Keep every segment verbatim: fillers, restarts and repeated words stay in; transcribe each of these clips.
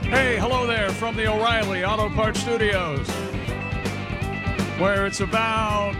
Hey, hello there from the O'Reilly Auto Parts Studios, where it's about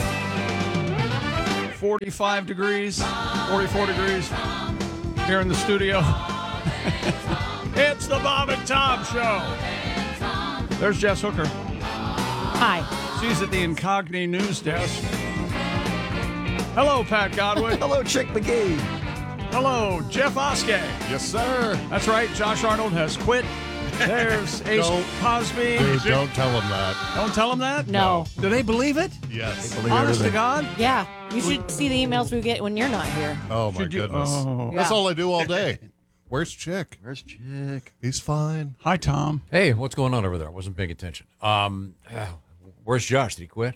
forty-five degrees, forty-four degrees here in the studio. It's the Bob and Tom Show. There's Jess Hooker. Hi. She's at the Incogni News Desk. Hello, Pat Godwin. Hello, Chick McGee. Hello, Jeff Oskey. Yes, sir. That's right, Josh Arnold has quit. There's Ace Don't- Cosby. Dude, don't tell him that. Don't tell him that? No. Do they believe it? Yes. Honest to God? Yeah. You should see the emails we get when you're not here. Oh, my Should you- goodness. oh. That's Yeah. all I do all day. Where's Chick? Where's Chick? He's fine. Hi, Tom. Hey, what's going on over there? I wasn't paying attention. Um, uh, where's Josh? Did he quit?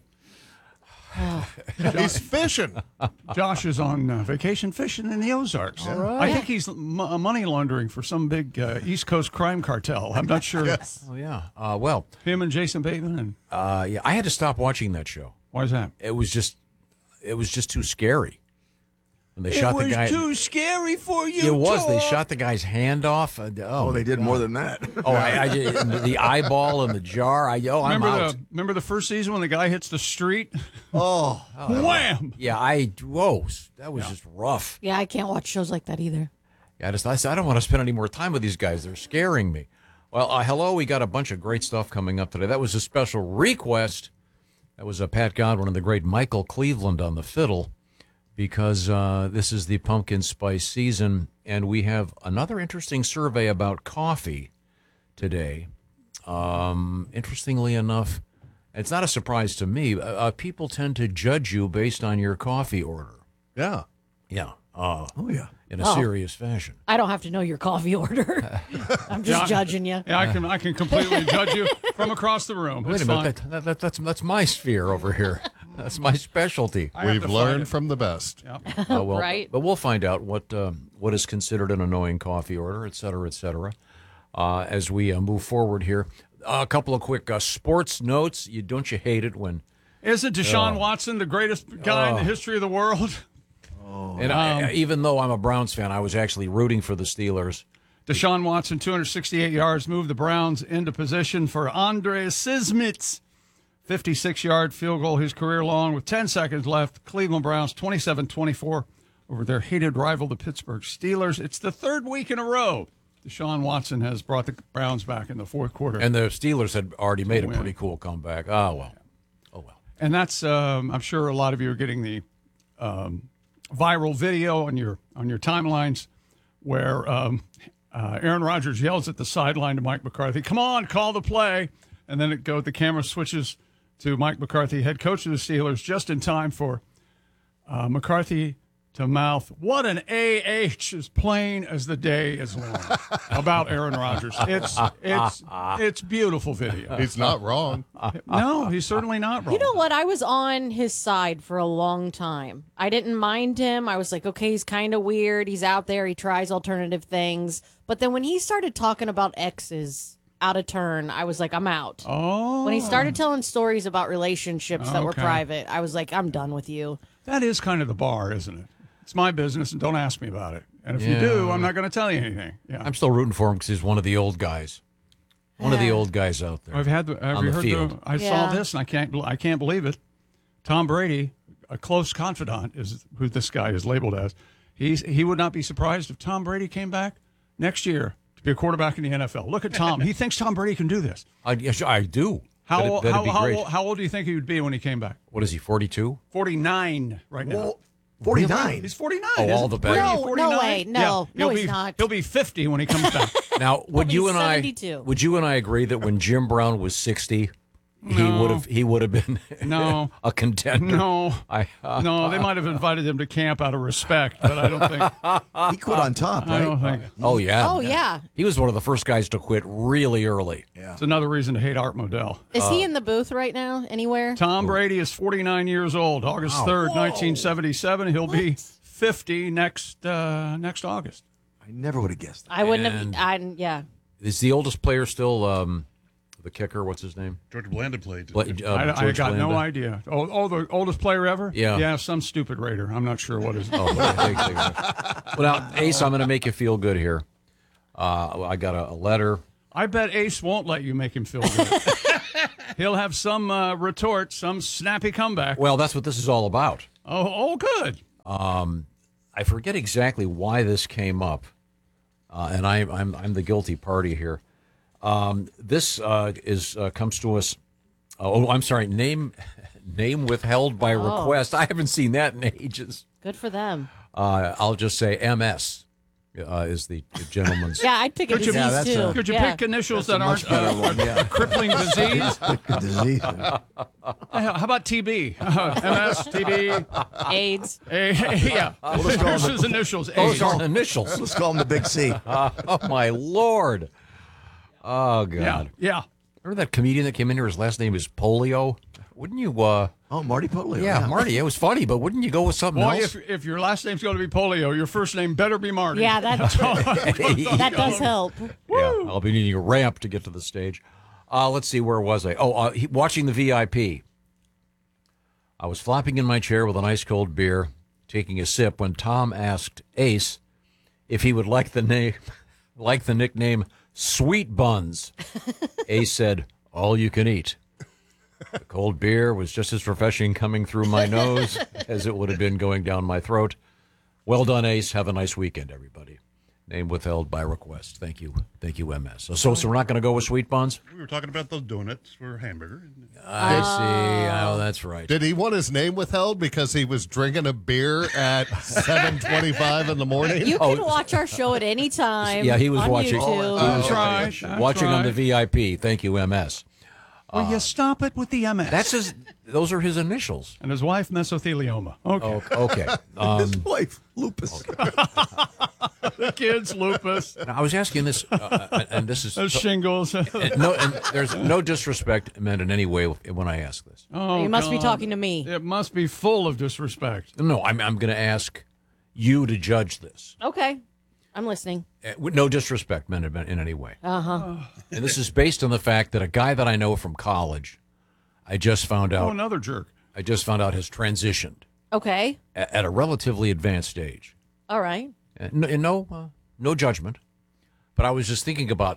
He's fishing. Josh is on uh, vacation fishing in the Ozarks. I think he's m- uh, money laundering for some big uh, East Coast crime cartel. I'm not sure. Yes. Oh yeah. Uh, well, Him and Jason Bateman. And uh, yeah. I had to stop watching that show. why is that? It was just, it was just too scary. When they shot the guy. scary for you. It was. They shot the guy's hand off. Uh, oh, Oh, they did God. more than that. Oh, I, I just, the eyeball in the jar. I oh, I'm Remember out. the remember the first season when the guy hits the street? Oh, Wham! Yeah, I whoa, that was just rough. Yeah, I can't watch shows like that either. Yeah, I just I, said, I don't want to spend any more time with these guys. They're scaring me. Well, uh, hello, we got a bunch of great stuff coming up today. That was a special request. That was a Pat Godwin and the great Michael Cleveland on the fiddle, because uh, this is the pumpkin spice season, and we have another interesting survey about coffee today. Um, interestingly enough, it's not a surprise to me. Uh, uh, people tend to judge you based on your coffee order. Yeah. Yeah. Uh, oh yeah. in a Oh. serious fashion. I don't have to know your coffee order. I'm just Yeah. judging you. Yeah, I can I can completely judge you from across the room. Wait It's a fine. minute. That, that, that, that's that's my sphere over here. That's my specialty. I have We've to find learned it. from the best. Yeah. Uh, well, Right. But we'll find out what um, what is considered an annoying coffee order, et cetera, et cetera, uh, as we uh, move forward here. Uh, a couple of quick uh, sports notes. You don't you hate it when? Isn't Deshaun Watson the greatest guy in the history of the world? And I, even though I'm a Browns fan, I was actually rooting for the Steelers. Deshaun Watson, two hundred sixty-eight yards, moved the Browns into position for Andre Sismit's fifty-six-yard field goal, his career long, with ten seconds left. Cleveland Browns twenty-seven twenty-four over their hated rival, the Pittsburgh Steelers. It's the third week in a row Deshaun Watson has brought the Browns back in the fourth quarter. And the Steelers had already made a win. pretty cool comeback. Oh, well. Oh, well. And that's, um, I'm sure a lot of you are getting the um, viral video on your on your timelines where um, uh, Aaron Rodgers yells at the sideline to Mike McCarthy, "Come on, call the play!" And then it go the camera switches to Mike McCarthy, head coach of the Steelers, just in time for uh, McCarthy to mouth, "What an A H, as plain as the day is long," about Aaron Rodgers. It's it's it's beautiful video. He's not wrong. No, he's certainly not wrong. You know what? I was on his side for a long time. I didn't mind him. I was like, okay, he's kind of weird. He's out there. He tries alternative things. But then when he started talking about exes out of turn, I was like, I'm out. Oh, When he started telling stories about relationships that were Okay. private, I was like, I'm done with you. that is kind of the bar, isn't it? It's my business, and don't ask me about it. And if you Yeah. do, I'm not going to tell you anything. Yeah, I'm still rooting for him because he's one of the old guys. One of the old guys out there. I've had. The, have on you the heard field. the? I saw Yeah. this, and I can't. I can't believe it. Tom Brady, a close confidant, is who this guy is labeled as. He's he would not be surprised if Tom Brady came back next year to be a quarterback in the N F L. Look at Tom. He thinks Tom Brady can do this. I, yes, I do. How That'd- old, that'd how, be how, great. old, how old do you think he would be when he came back? What is he, forty-two? forty-nine right now. Well, forty-nine. He's forty-nine. Oh, all isn't the he? better. No, no forty-nine? way. No, Yeah, no, he'll he's be, not. He'll be fifty when he comes back. Now, would He's you and seventy-two. I would you and I agree that when Jim Brown was sixty, he would have he would have been No. a contender? No, I uh, no, they might have invited him to camp out of respect, but I don't think. He quit on top, I don't right? think Oh yeah. Oh, yeah. He was one of the first guys to quit really early. it's another reason to hate Art Modell. Is Uh, he in the booth right now? Anywhere? Tom Brady is forty-nine years old. August third, nineteen seventy-seven. He'll be fifty next uh, next August. I never would have guessed that. I wouldn't And- have. I, yeah. Is the oldest player still um, the kicker? What's his name? George Blanda played. Bla- uh, I, I George got no Blanda? idea. Oh, oh, the oldest player ever? Yeah. Yeah, some stupid Raider. I'm not sure what his. Oh, okay, okay, okay. Well, now, Ace, I'm going to make you feel good here. Uh, I got a, a letter I bet Ace won't let you make him feel good. He'll have some uh, retort, some snappy comeback. Well, that's what this is all about. Oh, oh, good. Um, I forget exactly why this came up, uh, and I, I'm I'm the guilty party here. Um, this uh, is uh, comes to us. Oh, I'm sorry. Name name withheld by Oh. request. I haven't seen that in ages. Good for them. Uh, I'll just say M S uh, is the, the gentleman's. Yeah, I'd pick a Could you- disease Yeah, that's too. a- Could you yeah. pick initials That's that a much aren't better uh, one, yeah. a crippling disease? Good disease. How about T B? Uh, M S, T B, AIDS. A, yeah. Here's his initials. Those AIDS. aren't initials. Let's call him the Big C. Oh my lord! Oh Yeah, god! yeah. Remember that comedian that came in here? His last name is Polio. Wouldn't you? uh Oh, Marty Polio. Yeah, Marty. It was funny, but wouldn't you go with something Boy, else? if, if your last name's going to be Polio, your first name better be Marty. Yeah, that that does help. Yeah, I'll be needing a ramp to get to the stage. Uh, let's see, where was I? Oh, uh, he, watching the V I P. I was flopping in my chair with an ice cold beer, taking a sip, when Tom asked Ace if he would like the name, like the nickname Sweet Buns. Ace said, "All you can eat." The cold beer was just as refreshing coming through my nose as it would have been going down my throat. Well done, Ace. Have a nice weekend, everybody. Name withheld by request. Thank you. Thank you, M S. So, so, so we're not going to go with Sweet Buns? We were talking about those donuts for hamburger. I see. Oh, that's right. Did he want his name withheld because he was drinking a beer at seven twenty-five in the morning? You can watch our show at any time. Yeah, he was on watching. YouTube. That's right. That's watching on the right. V I P. Thank you, M S. Will you stop it with the M S? That's his. Those are his initials. And his wife, mesothelioma. Okay. Oh, okay. Um, His wife, Lupus. The kids, lupus, now, I was asking this, uh, and this is uh, shingles. and no, and there's no disrespect meant in any way when I ask this. Oh, You must be God. talking to me. It must be full of disrespect. No, I'm I'm going to ask you to judge this. Okay, I'm listening. Uh, with no disrespect meant in in any way. Uh huh. And this is based on the fact that a guy that I know from college, I just found Oh, out, another jerk. I just found out has transitioned Okay. a- at a relatively advanced age. All right. Uh, No, and no, uh, no judgment. But I was just thinking about,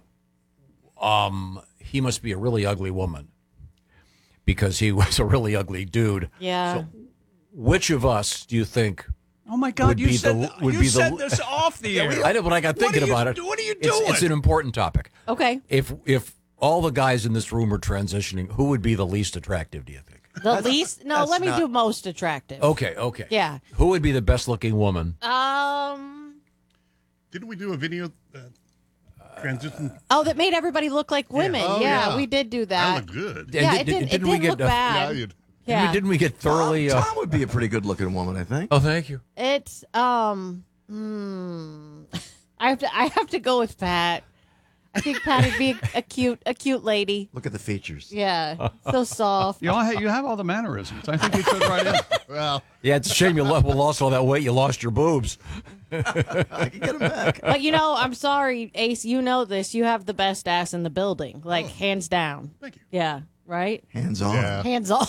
um, he must be a really ugly woman because he was a really ugly dude. Yeah. Which of us do you think? Oh my God! Would You be said the- would you be the- said this off the air. I know, but I got What thinking are you- about it. what are you It's- doing? It's, an important topic. Okay. If if all the guys in this room are transitioning, who would be the least attractive? Do you think? The least. No, that's let me not- do most attractive. Okay, okay. Yeah. Who would be the best looking woman? Um. Didn't we do a video that transition? Oh, that made everybody look like women. Oh, yeah, yeah. we did do That that. looked good. Yeah, And it did- didn't. didn't it we didn't get, look uh, Yeah, bad. you'd, Yeah. Didn't we get thoroughly? Tom, Uh, Tom would be a pretty good looking woman, I think. oh, thank you. It's um. Hmm. I have to. I have to go with Pat. I think Pat would be a, a cute, a cute lady. Look at the features. Yeah, so soft. You all ha- you have all the mannerisms. I think you fit right in. well, Yeah, it's a shame you lo- lost all that weight. You lost your boobs. I can get him back. But you know, I'm sorry, Ace. You know this. You have the best ass in the building, like hands down. Thank you. Yeah. Right. Hands on. yeah. Hands on.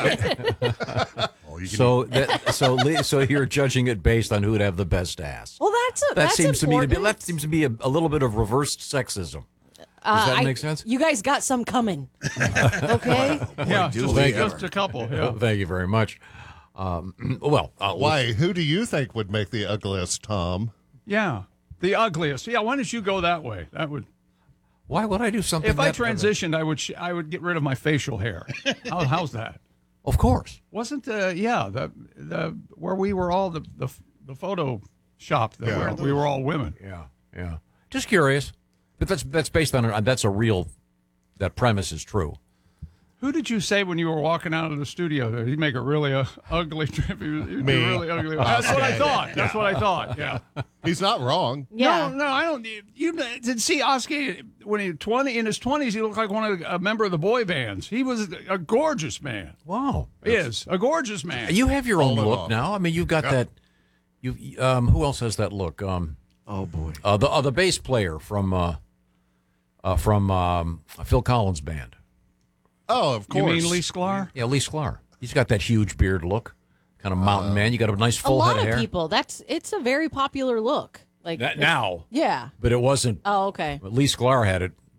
Oh, you can So that so Lee- so you're judging it based on who'd have the best ass. well, that's a. That that's seems to me to be important. that seems to be a, a little bit of reversed sexism. Does Uh, that I- make sense? You guys got some coming. Okay. Yeah, do just, we just ever. a couple. Yeah. Oh, thank you very much. Um, well, uh, Why? Who do you think would make the ugliest, Tom? Yeah. The ugliest. Yeah. Why don't you go that way? That would. Why would I do something? If I that- transitioned, I would sh- I would get rid of my facial hair. How, how's that? Of course. Wasn't the yeah the the where we were all the the, the photo shop that Yeah. were, we were all women. Yeah, yeah. Just curious, but that's that's based on a, that's a real. That premise is true. Who did you say when you were walking out of the studio there? He'd make a really uh, ugly trip. He was, he'd be Me. really ugly. That's what I thought. That's what I thought. Yeah. He's not wrong. Yeah. No, no, I don't. You did see Oscar when he twenty in his twenties. He looked like one of a member of the boy bands. He was a gorgeous man. Wow. Is a gorgeous man. You have your own Hold it look off. now. I mean, you've got that. You um, who else has that look? Um, Oh, boy. uh, the uh, the bass player from uh, uh, from um, Phil Collins' band. Oh, of You course. mean Lee Sklar? Yeah, Lee Sklar. He's got that huge beard look, kind of mountain man. You got a nice A full lot head of of hair. people. That's. It's a very popular look. Like That it's- now, Yeah. but it wasn't. Oh, okay. Lee Sklar had it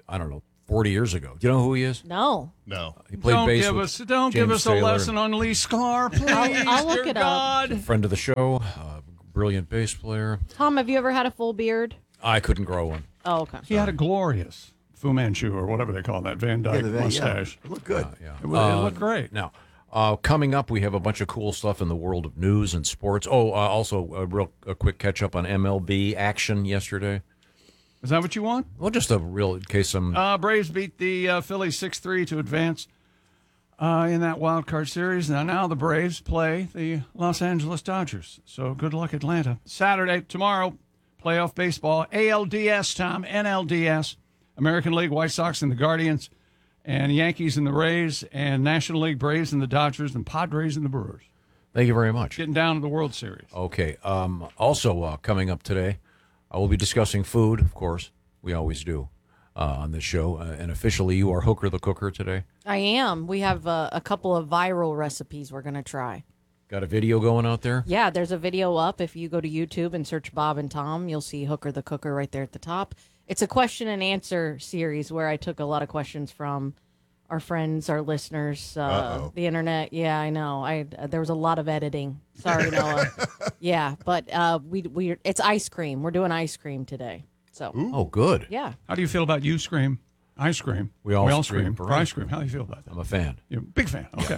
I don't know, forty years ago. Do you know who he is? No. No. He played Don't bass give with us don't give James us a Taylor. lesson on Lee Scar, please. I'll- I'll look dear it up. God. Friend of the show, uh, brilliant bass player. Tom, have you ever had a full beard? I couldn't grow one. Oh, okay. He had a glorious Fu Manchu or whatever they call that Van Dyke Yeah, the- yeah, mustache. it looked good. Yeah. It, wa- it looked great. Now, uh, coming up, we have a bunch of cool stuff in the world of news and sports. Oh, uh, also a real a quick catch up on M L B action yesterday. Is that what you want? Well, just a real in case some. Uh, Braves beat the uh, Phillies six three to advance uh, in that wild card series. Now, now the Braves play the Los Angeles Dodgers. So good luck, Atlanta. Saturday, tomorrow, playoff baseball, A L D S, Tom, N L D S, American League, White Sox and the Guardians, and Yankees and the Rays, and National League, Braves and the Dodgers, and Padres and the Brewers. Thank you very much. Getting down to the World Series. Okay. Um, also, uh, coming up today, I will be discussing food, of course. We always do uh, on this show. Uh, and officially, you are Hooker the Cooker today. I am. We have uh, a couple of viral recipes we're going to try. Got a video going out there? Yeah, there's a video up. If you go to YouTube and search Bob and Tom, you'll see Hooker the Cooker right there at the top. It's a question and answer series where I took a lot of questions from our friends, our listeners, uh, Uh-oh. the internet. Yeah, I know. I uh, there was a lot of editing. Sorry, Noah. Yeah, but uh, we we it's ice cream. We're doing ice cream today. So Oh, good. yeah, How do you feel about you scream? Ice cream. We all scream scream for for ice ice cream. How do you feel about that? I'm a fan. You're a big fan. Okay.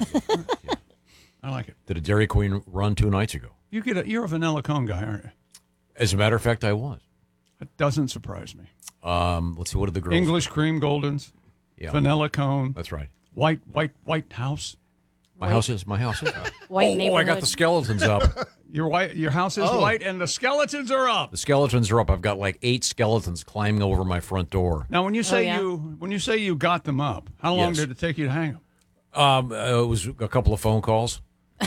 I like it. Did a Dairy Queen run two nights ago? You get a, you're a vanilla cone guy, aren't you? As a matter of fact, I was. That doesn't surprise me. Um, let's see. What did the girls? English cream goldens, Yeah, vanilla cone, that's right. white white white house. My house is my house is. white oh, I neighborhood. got the skeletons up. Your white your house is Oh. white and the skeletons are up. The skeletons are up. I've got like eight skeletons climbing over my front door. Now, when you say yeah? you when you say you got them up, how long Yes. did it take you to hang them? Um, uh, it was a couple of phone calls.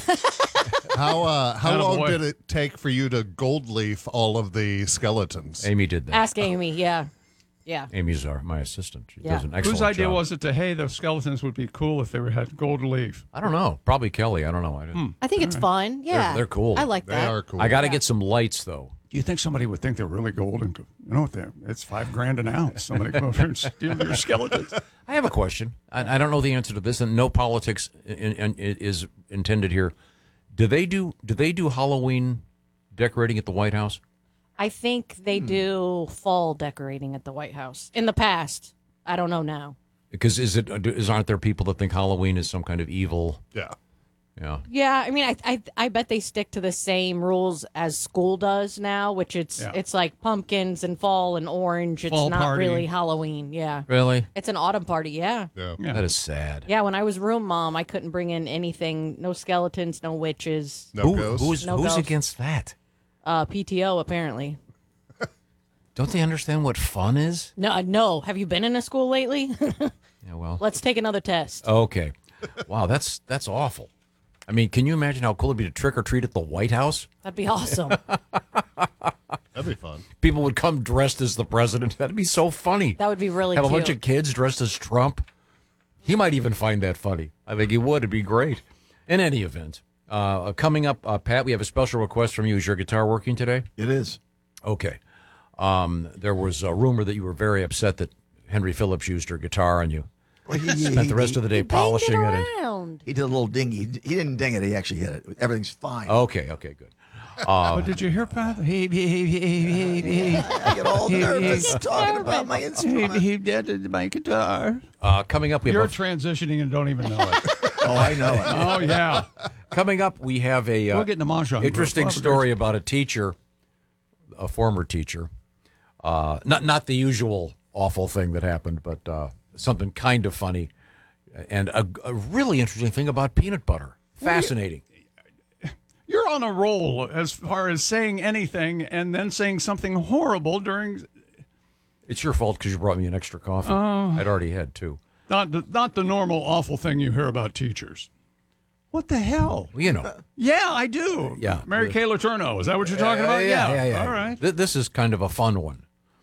How uh, how Attaboy. long did it take for you to gold leaf all of the skeletons? Amy did that. Ask Amy. Yeah, yeah. Amy's our my assistant. She Yeah. does an excellent Whose idea job. was it to hey the skeletons would be cool if they were had gold leaf? I don't know. Probably Kelly. I don't know. I, didn't. I think it's fun. Yeah, they're cool. I like They that. are cool. I got to get some lights though. Do you think somebody would think they're really gold and go, you know what? They're it's five grand an ounce. Somebody come over and steal your skeletons. I have a question. I, I don't know the answer to this, and no politics in, in, is intended here. Do they do do they do Halloween decorating at the White House? I think they do fall decorating at the White House in the past. I don't know now. Because is it is aren't there people that think Halloween is some kind of evil? Yeah. Yeah. Yeah, I mean, I I, I bet they stick to the same rules as school does now, which it's Yeah. it's like pumpkins and fall and orange. It's Fall not party. really Halloween. Yeah, Really? it's an autumn party. Yeah. Yeah. Yeah. That is sad. Yeah, when I was room mom, I couldn't bring in anything. No skeletons, no witches. No Who, ghosts. who's No who's ghosts. against that? Uh, P T O apparently. Don't they understand what fun is? No, no. Have you been in a school lately? Yeah. Well. Let's take another test. Okay. Wow. That's that's awful. I mean, can you imagine how cool it'd be to trick or treat at the White House? That'd be awesome. That'd be fun. People would come dressed as the president. That'd be so funny. That would be really Have cute. a bunch of kids dressed as Trump. He might even find that funny. I think he would. It'd be great. In any event, uh, coming up, uh, Pat, we have a special request from you. Is your guitar working today? It is. Okay. Um, there was a rumor that you were very upset that Henry Phillips used your guitar and you Well, he, he, spent the rest of the day Banged it polishing it. And, around. he did a little ding. He, he didn't ding it. He actually hit it. Everything's fine. okay, okay, good. Oh, did you hear, Pat? He he he he he he. I get all nervous talking about my instrument. He did my guitar. Uh, coming up, we You're have a, transitioning and don't even know it. Oh, I know it. Oh yeah, coming up we have a uh, we'll get in the mahjong. interesting group. story about a teacher, a former teacher. Uh, not not the usual awful thing that happened, but uh, something kind of funny, and a, a really interesting thing about peanut butter. Fascinating. You're on a roll as far as saying anything and then saying something horrible during. It's your fault because you brought me an extra coffee. I'd already had two. Not the, not the normal awful thing you hear about teachers. What the hell? Well, you know. Yeah, I do. Yeah. Mary Kay Letourneau. Is that what you're talking about? yeah, yeah, yeah. All right. Th- This is kind of a fun one.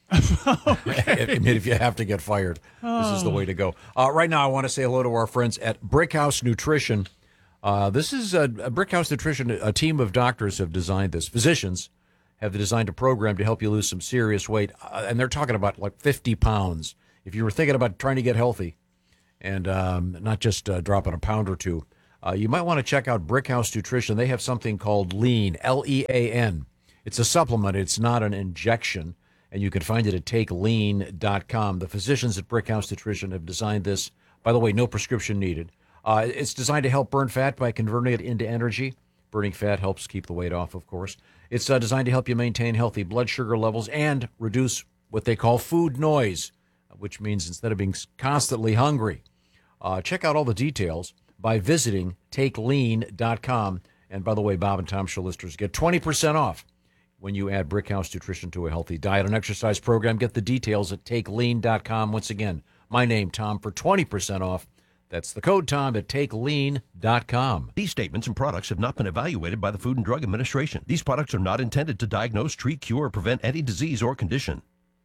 I mean, if you have to get fired, this is the way to go. Uh, right now, I want to say hello to our friends at Brickhouse Nutrition. Uh, this is a, a Brickhouse Nutrition. A team of doctors have designed this. Physicians have designed a program to help you lose some serious weight, uh, and they're talking about like fifty pounds if you were thinking about trying to get healthy and um, not just uh, dropping a pound or two, uh, you might want to check out Brickhouse Nutrition. They have something called Lean, L E A N. It's a supplement. It's not an injection, and you can find it at take lean dot com. The physicians at Brickhouse Nutrition have designed this. By the way, no prescription needed. Uh, it's designed to help burn fat by converting it into energy. Burning fat helps keep the weight off, of course. It's uh, designed to help you maintain healthy blood sugar levels and reduce what they call food noise, which means instead of being constantly hungry. Uh, check out all the details by visiting take lean dot com. And by the way, Bob and Tom Show listeners get twenty percent off when you add Brickhouse Nutrition to a healthy diet and exercise program. Get the details at take lean dot com. Once again, my name, Tom, for twenty percent off. That's the code, Tom, at take lean dot com. These statements and products have not been evaluated by the Food and Drug Administration. These products are not intended to diagnose, treat, cure, or prevent any disease or condition.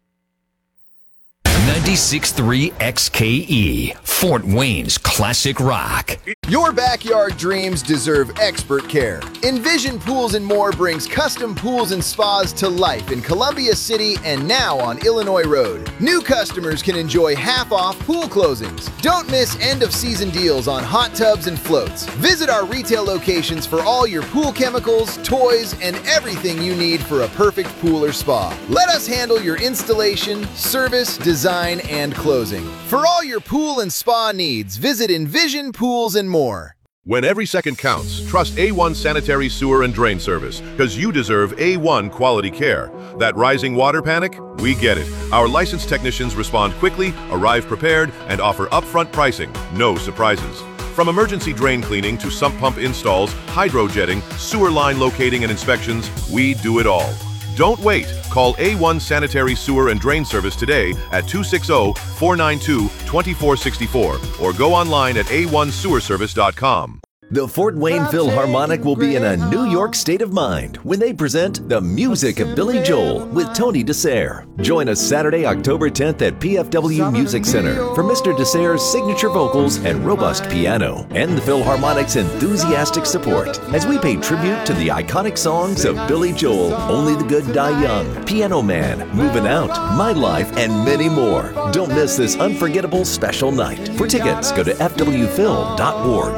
ninety-six point three X K E, Fort Wayne's classic rock. Your backyard dreams deserve expert care. Envision Pools and More brings custom pools and spas to life in Columbia City and now on Illinois Road. New customers can enjoy half-off pool closings. Don't miss end-of-season deals on hot tubs and floats. Visit our retail locations for all your pool chemicals, toys, and everything you need for a perfect pool or spa. Let us handle your installation, service, design, and closing. For all your pool and spa needs, visit Envision Pools and More. When every second counts, trust A one Sanitary Sewer and Drain Service, because you deserve A one quality care. That rising water panic? We get it. Our licensed technicians respond quickly, arrive prepared, and offer upfront pricing. No surprises. From emergency drain cleaning to sump pump installs, hydrojetting, sewer line locating and inspections, we do it all. Don't wait. Call A one Sanitary Sewer and Drain Service today at two six zero, four nine two, two four six four or go online at a one sewer service dot com. The Fort Wayne Philharmonic will be in a New York state of mind when they present The Music of Billy Joel with Tony DeSere. Join us Saturday, October tenth at P F W Music Center for Mister DeSere's signature vocals and robust piano, and the Philharmonic's enthusiastic support as we pay tribute to the iconic songs of Billy Joel, Only the Good Die Young, Piano Man, Moving Out, My Life, and many more. Don't miss this unforgettable special night. For tickets, go to f w phil dot org.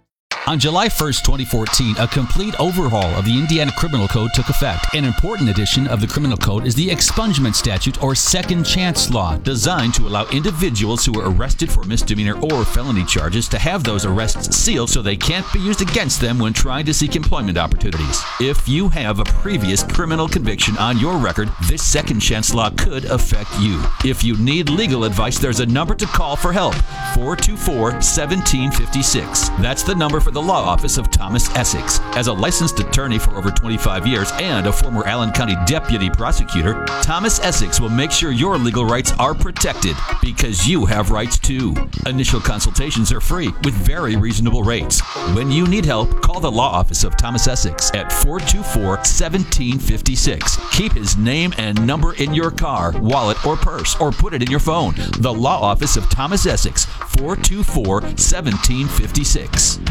On July first, twenty fourteen, a complete overhaul of the Indiana Criminal Code took effect. An important addition of the Criminal Code is the expungement statute, or second chance law, designed to allow individuals who are arrested for misdemeanor or felony charges to have those arrests sealed so they can't be used against them when trying to seek employment opportunities. If you have a previous criminal conviction on your record, this second chance law could affect you. If you need legal advice, there's a number to call for help, four two four, one seven five six. That's the number for the law office of Thomas Essex. As a licensed attorney for over twenty-five years and a former Allen County deputy prosecutor, Thomas Essex will make sure your legal rights are protected, because you have rights too. Initial consultations are free with very reasonable rates. When you need help, call the law office of Thomas Essex at four two four, one seven five six. Keep his name and number in your car, wallet, or purse, or put it in your phone. The law office of Thomas Essex, four two four, one seven five six.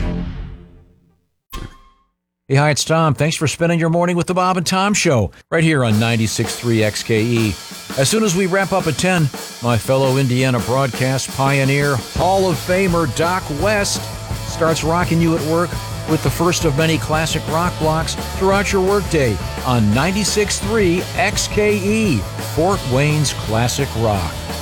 Hey, hi, it's Tom. Thanks for spending your morning with the Bob and Tom Show right here on ninety-six point three X K E. As soon as we wrap up at ten, my fellow Indiana broadcast pioneer, Hall of Famer Doc West starts rocking you at work with the first of many classic rock blocks throughout your workday on ninety-six point three X K E, Fort Wayne's classic rock.